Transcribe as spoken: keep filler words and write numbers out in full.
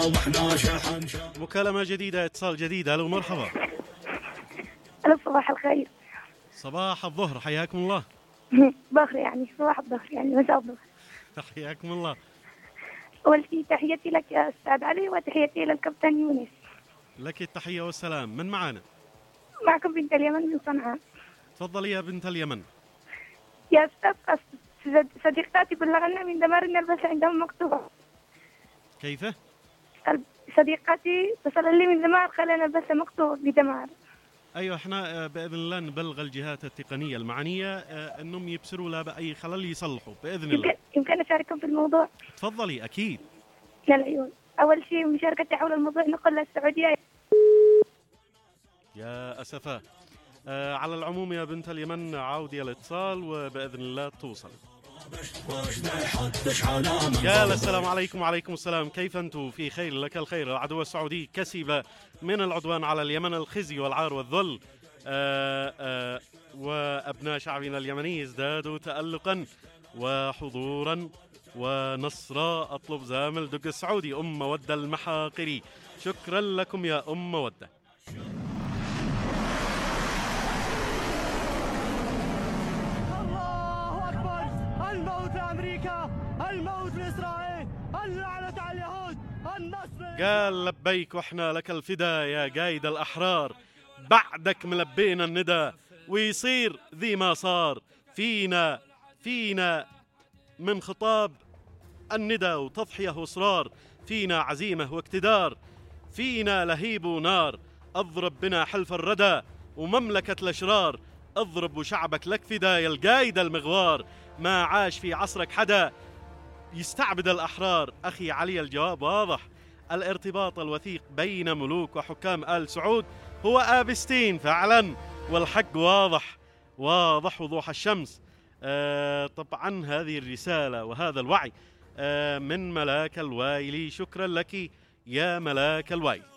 مكالمة جديدة، اتصال جديد. الو مرحبا. الو صباح الخير. صباح الظهر، حياكم الله. ظهر يعني صباح الظهر يعني مساء الظهر. حياكم الله. أول شيء تحياتي لك يا أستاذ علي وتحياتي للكابتن يونس. لك التحية والسلام. من معانا؟ معكم بنت اليمن من صنعاء. تفضلي يا بنت اليمن. يا أستاذ قصد صديقتي بلغنا من دمار نلبس عندهم مكتوبة. كيف؟ صديقتي اتصل لي من دمار خلينا نلبس مكتوبة بدمار. ايوه احنا باذن الله نبلغ الجهات التقنيه المعنيه انهم يبصروا لا باي خلل يصلحوا باذن الله. يمكن اشارككم في الموضوع؟ تفضلي. اكيد. للعيون. اول شيء مشاركتي حول الموضوع نقل للسعوديه. يا اسفا. آه على العموم يا بنت اليمن عودي الاتصال وباذن الله توصل. قال السلام عليكم. وعليكم السلام. كيف انتم؟ في خير؟ لك الخير. العدو السعودي كسب من العدوان على اليمن الخزي والعار والذل. آآ آآ وأبناء شعبنا اليمني يزدادوا تألقا وحضورا ونصرا. أطلب زامل دق السعودي أم مودة المحاقري. شكرا لكم يا أم مودة. الموت لأمريكا، الموت لإسرائيل، اللعنة على اليهود، النصر. قال لبيك واحنا لك الفدا يا قايد الأحرار. بعدك ملبينا الندى ويصير ذي ما صار. فينا فينا من خطاب الندى وتضحية وإصرار. فينا عزيمة واقتدار. فينا لهيب ونار. أضرب بنا حلف الردى ومملكة الأشرار. اضرب وشعبك لك فدا يا القايد المغوار. ما عاش في عصرك حدا يستعبد الأحرار. أخي علي الجواب واضح. الارتباط الوثيق بين ملوك وحكام آل سعود هو آبستين فعلا، والحق واضح واضح وضوح الشمس. آه طبعا هذه الرسالة وهذا الوعي آه من ملاك الوايلي. شكرا لك يا ملاك الوايل.